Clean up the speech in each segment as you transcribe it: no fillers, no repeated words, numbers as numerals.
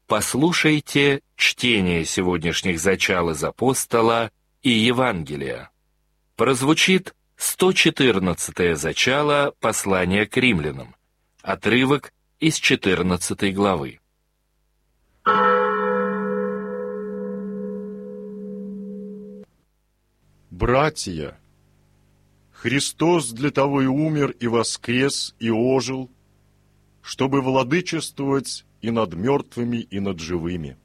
Послушайте чтение сегодняшних зачал из апостола и Евангелия. Прозвучит 114-е зачало послания к римлянам, отрывок из 14 главы. Братья, Христос для того и умер, и воскрес, и ожил, чтобы владычествовать и над мертвыми, и над живыми.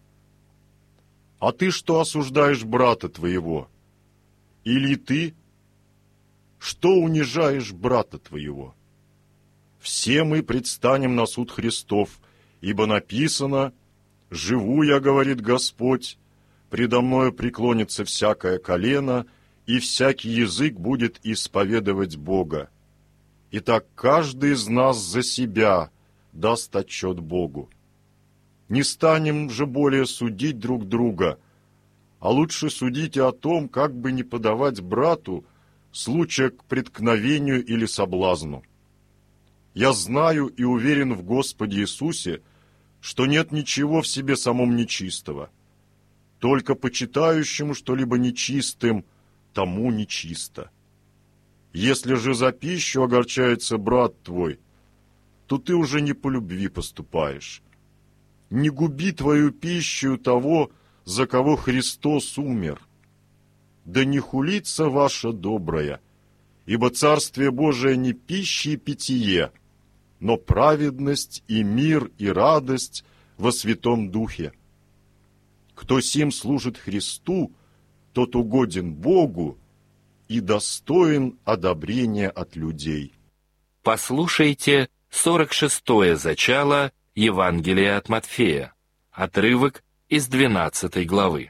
А ты что осуждаешь брата твоего? Или ты, что унижаешь брата твоего? Все мы предстанем на суд Христов, ибо написано: «Живу я, говорит Господь, предо мною преклонится всякое колено, и всякий язык будет исповедовать Бога. Итак, каждый из нас за себя даст отчет Богу. Не станем же более судить друг друга, а лучше судите о том, как бы не подавать брату случая к преткновению или соблазну. Я знаю и уверен в Господе Иисусе, что нет ничего в себе самом нечистого. Только почитающему что-либо нечистым, тому нечисто. Если же за пищу огорчается брат твой, то ты уже не по любви поступаешь. Не губи твою пищу того, за кого Христос умер. Да не хулится ваша добрая, ибо Царствие Божие не пища и питье, но праведность и мир и радость во Святом Духе. Кто сим служит Христу, тот угоден Богу и достоин одобрения от людей. Послушайте 46-е зачало Евангелия от Матфея, отрывок из 12 главы.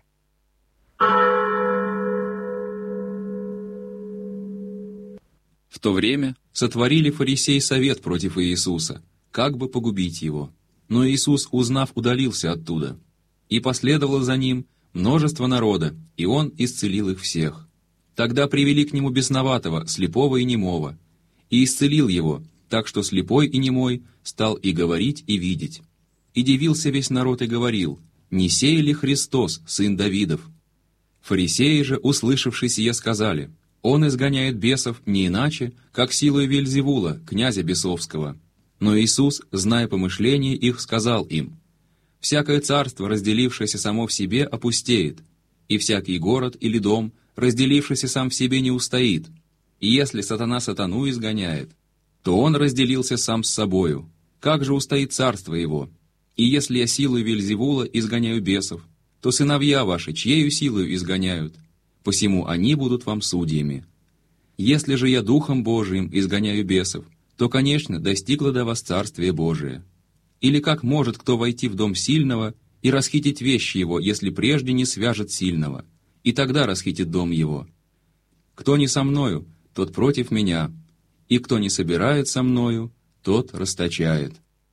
В то время сотворили фарисеи совет против Иисуса, как бы погубить его. Но Иисус, узнав, удалился оттуда. И последовало за ним множество народа, и он исцелил их всех. Тогда привели к нему бесноватого, слепого и немого, и исцелил его, так что слепой и немой стал и говорить, и видеть. И дивился весь народ и говорил: «Не сей ли Христос, сын Давидов?» Фарисеи же, услышавши сие, сказали: «Он изгоняет бесов не иначе, как силою Вельзевула, князя бесовского». Но Иисус, зная помышления их, сказал им: «Всякое царство, разделившееся само в себе, опустеет, и всякий город или дом, разделившийся сам в себе, не устоит. И если сатана сатану изгоняет, то он разделился сам с собою. Как же устоит царство его? И если я силою Вельзевула изгоняю бесов, то сыновья ваши чьею силою изгоняют? Посему они будут вам судьями. Если же я Духом Божиим изгоняю бесов, то, конечно, достигло до вас Царствие Божие. Или как может кто войти в дом сильного и расхитить вещи его, если прежде не свяжет сильного, и тогда расхитит дом его? Кто не со мною, тот против меня, и кто не собирает со мною, тот расточает».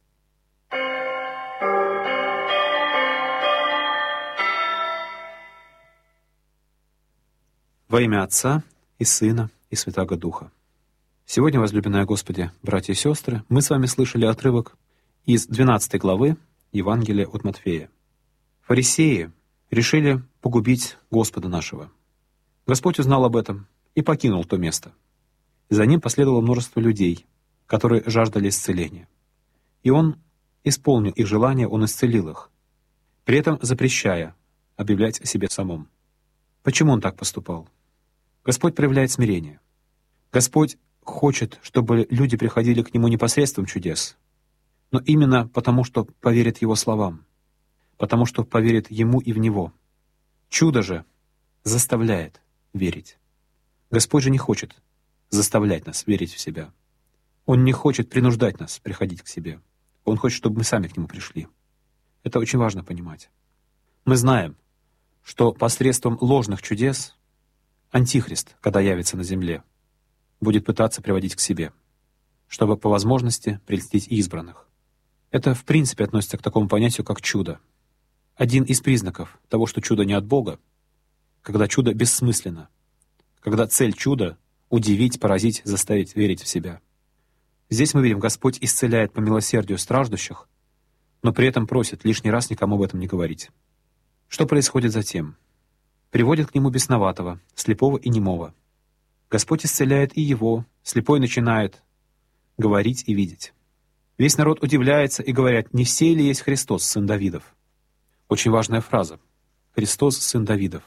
Во имя Отца и Сына и Святаго Духа. Сегодня, возлюбленные Господи, братья и сестры, мы с вами слышали отрывок из 12 главы Евангелия от Матфея. Фарисеи решили погубить Господа нашего. Господь узнал об этом и покинул то место. И за ним последовало множество людей, которые жаждали исцеления. И Он исполнил их желание, Он исцелил их, при этом запрещая объявлять о себе самом. Почему Он так поступал? Господь проявляет смирение. Господь хочет, чтобы люди приходили к Нему не посредством чудес, но именно потому, что поверят Его словам, потому что поверят Ему и в Него. Чудо же заставляет верить. Господь же не хочет заставлять нас верить в себя. Он не хочет принуждать нас приходить к себе. Он хочет, чтобы мы сами к Нему пришли. Это очень важно понимать. Мы знаем, что посредством ложных чудес Антихрист, когда явится на земле, будет пытаться приводить к себе, чтобы по возможности прельстить избранных. Это в принципе относится к такому понятию, как чудо. Один из признаков того, что чудо не от Бога, когда чудо бессмысленно, когда цель чуда — удивить, поразить, заставить верить в себя. Здесь мы видим, Господь исцеляет по милосердию страждущих, но при этом просит лишний раз никому об этом не говорить. Что происходит затем? Приводит к нему бесноватого, слепого и немого. Господь исцеляет и его, слепой начинает говорить и видеть. Весь народ удивляется и говорят: «Не сей ли есть Христос, сын Давидов?» Очень важная фраза. Христос, сын Давидов.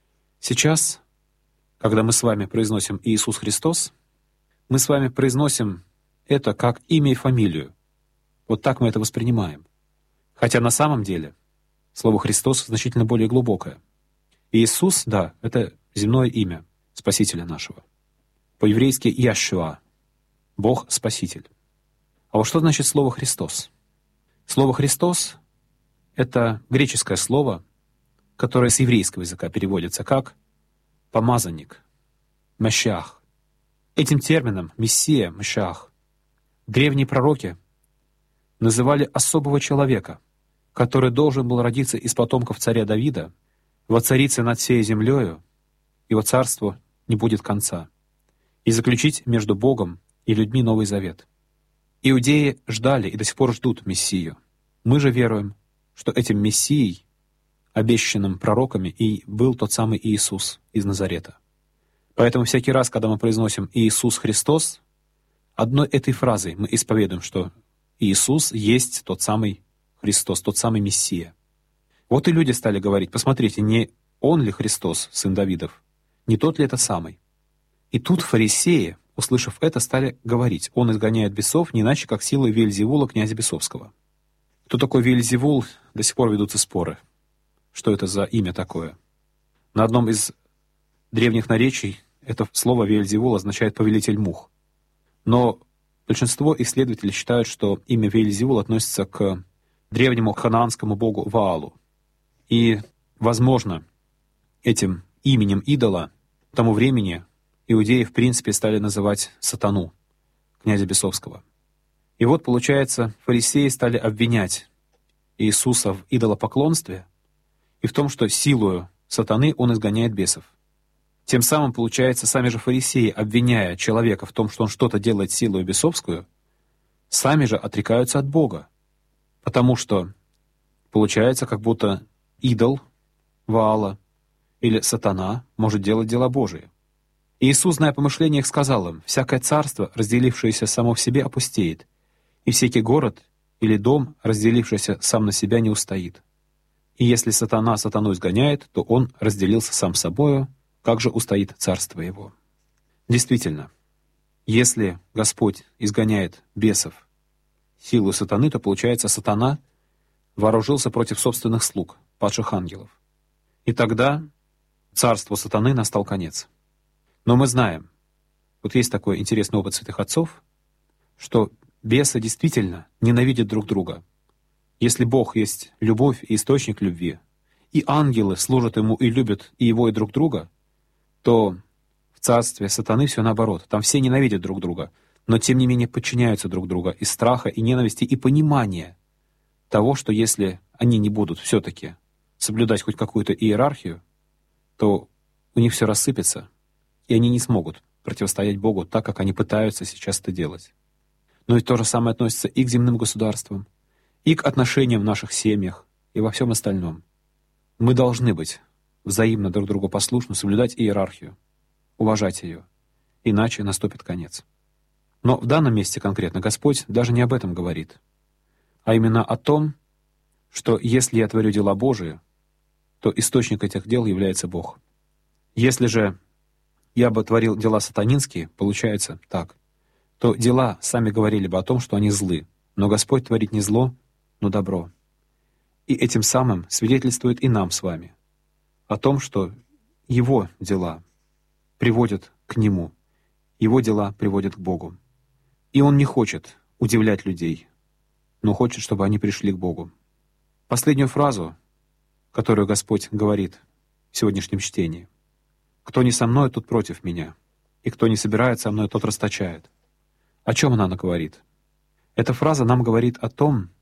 Сейчас, когда мы с вами произносим Иисус Христос, мы с вами произносим это как имя и фамилию. Вот так мы это воспринимаем. Хотя на самом деле слово «Христос» значительно более глубокое. Иисус, да, это земное имя Спасителя нашего. По-еврейски Яшуа, Бог-Спаситель. А вот что значит слово «Христос»? Слово «Христос» — это греческое слово, которое с еврейского языка переводится как «помазанник», «Машиах». Этим термином «Мессия», «Машиах» древние пророки называли особого человека, который должен был родиться из потомков царя Давида, воцариться над всей землею, его царству не будет конца, и заключить между Богом и людьми Новый Завет. Иудеи ждали и до сих пор ждут Мессию. Мы же веруем, что этим Мессией, обещанным пророками, и был тот самый Иисус из Назарета. Поэтому всякий раз, когда мы произносим «Иисус Христос», одной этой фразой мы исповедуем, что Иисус есть тот самый Христос, тот самый Мессия. Вот и люди стали говорить: посмотрите, не Он ли Христос, сын Давидов? Не тот ли это самый? И тут фарисеи, услышав это, стали говорить: он изгоняет бесов не иначе, как силой Вельзевула, князя бесовского. Кто такой Вельзевул, до сих пор ведутся споры. Что это за имя такое? На одном из древних наречий это слово Вельзевул означает «повелитель мух». Но большинство исследователей считают, что имя Вельзевул относится к древнему ханаанскому богу Ваалу. И, возможно, этим именем идола к тому времени иудеи, в принципе, стали называть сатану, князя бесовского. И вот, получается, фарисеи стали обвинять Иисуса в идолопоклонстве и в том, что силою сатаны он изгоняет бесов. Тем самым, получается, сами же фарисеи, обвиняя человека в том, что он что-то делает силою бесовскую, сами же отрекаются от Бога. Потому что получается, как будто идол Ваала или сатана может делать дела Божии. И Иисус, зная помышления их, сказал им: «Всякое царство, разделившееся само в себе, опустеет, и всякий город или дом, разделившийся сам на себя, не устоит. И если сатана сатану изгоняет, то он разделился сам собою, как же устоит царство его?» Действительно, если Господь изгоняет бесов силу сатаны, то, получается, сатана вооружился против собственных слуг, падших ангелов. И тогда царству сатаны настал конец. Но мы знаем, вот есть такой интересный опыт святых отцов, что бесы действительно ненавидят друг друга. Если Бог есть любовь и источник любви, и ангелы служат Ему и любят и Его, и друг друга, то в царстве сатаны все наоборот. Там все ненавидят друг друга, но тем не менее подчиняются друг другу из страха и ненависти и понимания того, что если они не будут все-таки соблюдать хоть какую-то иерархию, то у них все рассыпется, и они не смогут противостоять Богу так, как они пытаются сейчас это делать. Но и то же самое относится и к земным государствам, и к отношениям в наших семьях, и во всем остальном. Мы должны быть взаимно друг другу послушны, соблюдать иерархию, уважать ее, иначе наступит конец. Но в данном месте конкретно Господь даже не об этом говорит, а именно о том, что если я творю дела Божии, то источник этих дел является Бог. Если же я бы творил дела сатанинские, получается так, то дела сами говорили бы о том, что они злы, но Господь творит не зло, но добро. И этим самым свидетельствует и нам с вами о том, что Его дела приводят к Нему, Его дела приводят к Богу. И Он не хочет удивлять людей, но хочет, чтобы они пришли к Богу. Последнюю фразу, которую Господь говорит в сегодняшнем чтении: «Кто не со мной, тот против меня, и кто не собирает со мной, тот расточает». О чем она говорит? Эта фраза нам говорит о том,